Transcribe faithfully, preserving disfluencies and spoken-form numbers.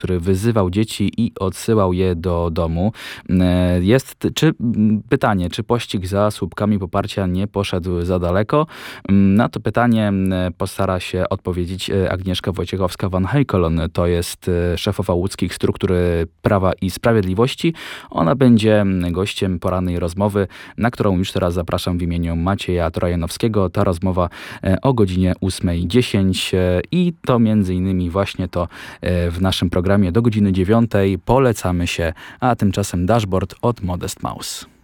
który wyzywał dzieci i odsyłał je do domu. E, Jest czy pytanie, czy pościg za słupkami poparcia nie poszedł za daleko? Mm, Na to pytanie mm, postara się odpowiedzieć e, Agnieszka Wojciechowska-Van Heikelon. To jest e, szefowa łódzkich struktur e, Prawa i Sprawiedliwości. Ona będzie mm, gościem porannej rozmowy, na którą już teraz zapraszam w imieniu Macieja Trojanowskiego. Ta rozmowa e, o godzinie ósma dziesięć e, i to między innymi właśnie to e, w naszym programie do godziny dziewiątej. Polecamy się, a tymczasem Dashboard od Modest Mouse.